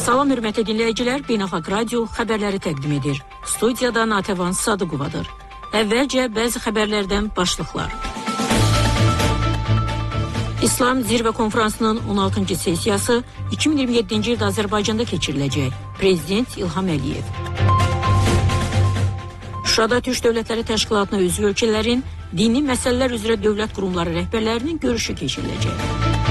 Salam hörmətli dinləyicilər, Beynəlxalq Radio xəbərləri təqdim edir. Studiyada Natəvan Sadıqovadır. Əvvəlcə bəzi xəbərlərdən başlıqlar. İslam Zirvə Konfransının 16-cı sessiyası 2027-ci ildə Azərbaycanda keçiriləcək. Prezident İlham Əliyev. Şuşada Türk Dövlətləri Təşkilatına üzv ölkələrin dini məsələlər üzrə dövlət qurumları rəhbərlərinin görüşü keçiriləcək.